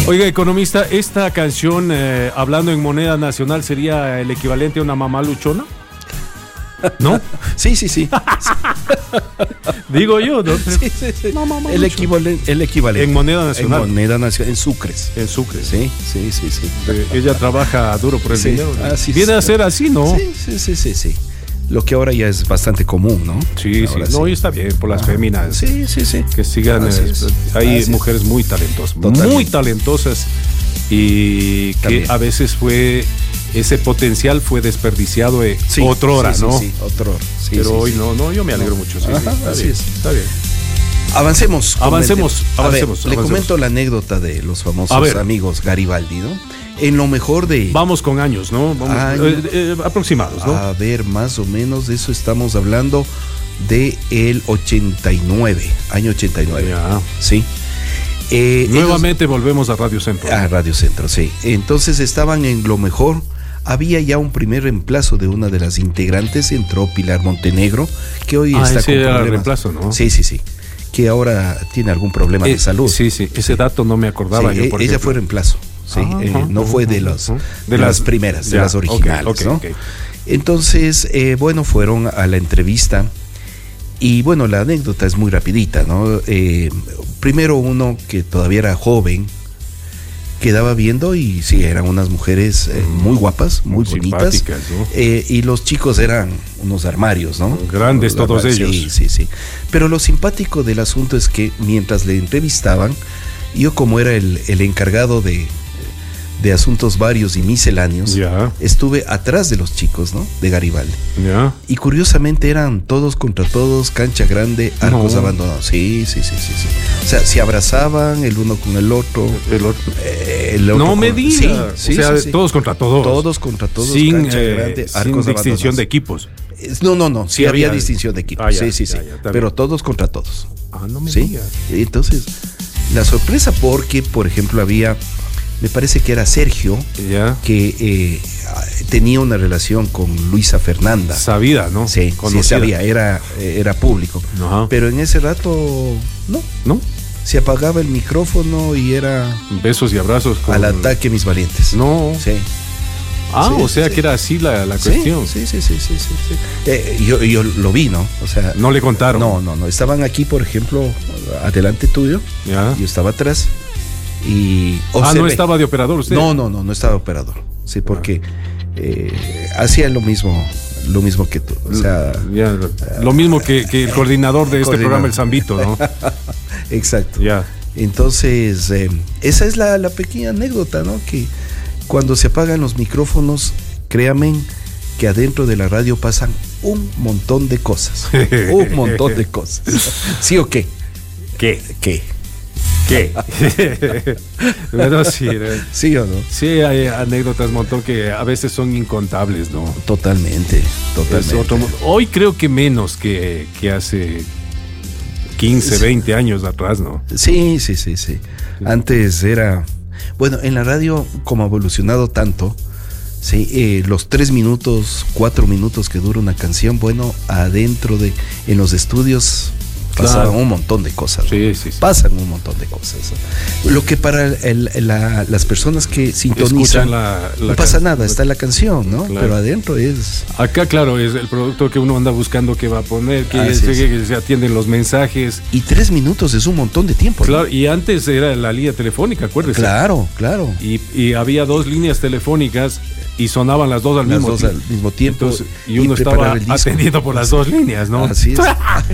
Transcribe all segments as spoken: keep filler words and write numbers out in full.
Oiga, economista, ¿esta canción, eh, hablando en moneda nacional, sería el equivalente a una mamá luchona? ¿No? Sí, sí, sí. Digo yo, ¿no? Sí, sí, sí. Mamá, mamá el, equivalente, el equivalente. En moneda nacional. En moneda nacional, en sucres. En sucres. Sí, sí, sí, sí. Eh, ella trabaja duro por el sí. dinero. Ah, sí, Viene sí. a ser así, ¿no? Sí, sí, sí, sí, sí. Lo que ahora ya es bastante común, ¿no? Sí, ahora sí. sí. No, y está bien por las ah, féminas. Sí, sí, sí. Que sigan. Así Eh, es. hay Así mujeres es. muy talentosas. Totalmente. Muy talentosas. Y que También. a veces fue. Ese potencial fue desperdiciado eh, Sí, otrora, sí, ¿no? Sí, sí, otrora. Sí, Pero sí, hoy sí. no, no, yo me alegro No. mucho. Sí, Ajá, sí, está así bien, es. está bien. Avancemos. Avancemos, A ver, avancemos, le avancemos. comento la anécdota de los A famosos ver. amigos Garibaldi, ¿no? En lo mejor de... Vamos con años, ¿no? Vamos, Año. eh, eh, aproximados, ¿no? A ver, más o menos de eso estamos hablando de el ochenta y nueve, año ochenta y nueve. Ya. Sí. Eh, Nuevamente volvemos a Radio Centro. ellos, a Radio Centro, sí. Entonces estaban en lo mejor. Había ya un primer reemplazo de una de las integrantes, entró Pilar Montenegro, que hoy Ah, está ese con era el problemas. reemplazo, ¿no? Sí, sí, sí. Que ahora tiene algún problema Eh, de salud. Sí, sí, ese dato no me acordaba Sí, yo, eh, por ella ejemplo. fue reemplazo, sí, Ajá, eh, ajá, no fue de, ajá, los, ajá. de, de las, las primeras, ya, de las originales, okay, ¿no? okay, okay. Entonces, eh, bueno, fueron a la entrevista y bueno, la anécdota es muy rapidita, ¿no? Eh, primero uno que todavía era joven, quedaba viendo y sí, eran unas mujeres eh, muy guapas, muy, Muy bonitas, simpáticas, ¿no? eh, y los chicos eran unos armarios, ¿no? Grandes Unos todos armarios, ellos. Sí, sí, sí. Pero lo simpático del asunto es que mientras le entrevistaban, yo como era el, el encargado de, de asuntos varios y misceláneos, Ya. estuve atrás de los chicos, ¿no? De Garibaldi. Ya. Y curiosamente eran todos contra todos, cancha grande, arcos No. abandonados. Sí, sí, sí, sí, sí. O sea, se abrazaban el uno con el otro. El otro. eh, el otro No con- me diga. Sí, sí, o sea, sí, sí. todos contra todos. Todos contra todos, Sin, cancha eh, grande, sin arcos distinción abandonados. de equipos. Es- No, no, no, sí, Sí había, había- distinción de equipo. Ah, ya, sí, sí, ya, sí. ya, está Pero bien. todos contra todos. Ah, no me ¿Sí? digas. Entonces, la sorpresa porque, por ejemplo, había, me parece que era Sergio, Ya. que eh, tenía una relación con Luisa Fernanda. Sabida, ¿no? Sí, sí Conocida. sabía, era, era público. Ajá. Pero en ese rato, no, ¿No? se apagaba el micrófono y era Besos y abrazos. Con... al ataque mis valientes. No. Sí. Ah, Sí, o sea sí. que era así la, la Sí, cuestión. sí, sí, sí, sí, sí, sí. Eh, yo, yo lo vi, ¿no? O sea, No le contaron. no, no, no. Estaban aquí, por ejemplo, adelante tuyo. Ya. Yo estaba atrás y Ah, observé. no estaba de operador usted. No, no, no, no estaba operador. Sí, porque eh, hacía lo mismo, lo mismo que tú. O sea, Ya, lo mismo que, que el coordinador de este Coordinador. programa, el Zambito, ¿no? exacto. Ya. Entonces, eh, esa es la, la pequeña anécdota, ¿no? Que cuando se apagan los micrófonos, créanme que adentro de la radio pasan un montón de cosas. Un montón de cosas. ¿Sí o qué? ¿Qué? ¿Qué? ¿Qué? Bueno, sí, ¿no? ¿Sí o no? Sí, hay anécdotas, montón que a veces son incontables, ¿no? Totalmente, Es totalmente. otro mundo. Hoy creo que menos que, que hace quince, Sí. veinte años atrás, ¿no? Sí, sí, sí, sí. Antes era... Bueno, en la radio, como ha evolucionado tanto, sí, eh, los tres minutos, cuatro minutos que dura una canción, bueno, adentro de... En los estudios pasaban Claro. un montón de cosas. ¿no? Sí, sí, sí. Pasan un montón de cosas. Lo que para el- la- las personas que sintonizan, Escuchan la, la no pasa can- nada, está la canción, ¿no? Claro. Pero adentro es... Acá, claro, es el producto que uno anda buscando que va a poner, que, Así se, es. que se atienden los mensajes. Y tres minutos es un montón de tiempo. ¿no? Claro, y antes era la línea telefónica, acuérdese. Claro, claro. Y, y había dos líneas telefónicas y sonaban las dos al, Las mismo, dos tie- al mismo tiempo. Entonces, y uno preparar estaba el disco. atendiendo por las dos líneas, ¿no? Así es.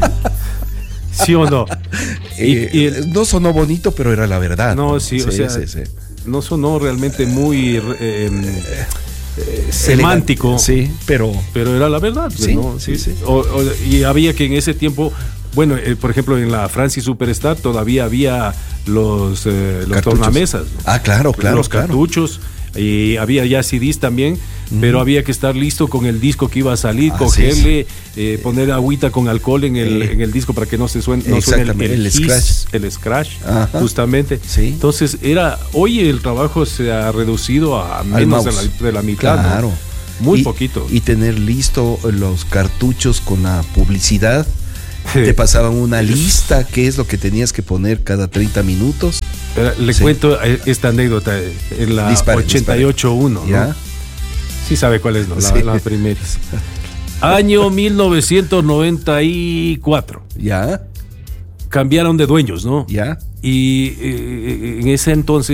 ¿Sí o no? Eh, Y- y el- no sonó bonito, pero era la verdad. No, sí, o sea, sí, sí. no sonó realmente muy eh, eh, semántico, Sí, pero pero era la verdad. pues, Sí, ¿no? sí, sí. O- o- y había que en ese tiempo, bueno, eh, por ejemplo, en la Francis Superstar todavía había los, eh, los Cartuchos. tornamesas, ¿no? Ah, claro, claro, los claro. cartuchos. Y había ya C Ds también, pero había que estar listo con el disco que iba a salir, Así cogerle, eh, poner agüita con alcohol en el, Eh, en el disco para que no se suene, no suene el, exactamente, el hiss, scratch. el scratch, Ajá. justamente. Sí. Entonces era, hoy el trabajo se ha reducido a menos de la, mouse. de la mitad, ¿no? Claro. Muy Y- poquito. Y tener listo los cartuchos con la publicidad. Te pasaban una lista, qué es lo que tenías que poner cada treinta minutos. Pero le Sí. cuento esta anécdota en la Dispare, ochenta y ocho uno, ¿Ya? ¿no? Sí sabe cuál es, ¿no? La, Sí. las primeras. Año mil novecientos noventa y cuatro. ¿Ya? Cambiaron de dueños, ¿no? ¿Ya? Y eh, en ese entonces